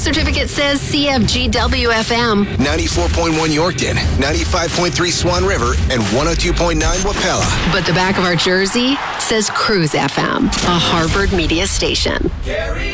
certificate says CFGW-FM. 94.1 Yorkton, 95.3 Swan River, and 102.9 Wapella. But the back of our jersey says Cruise FM, a Harvard media station.